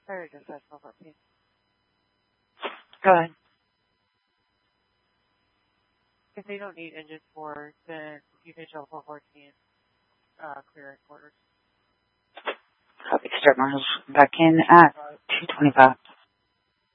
Fire dispatch 414. Go ahead. If they don't need engine 4, then you can show 414 clearing quarters. Copy. Start Marshall back in at 225.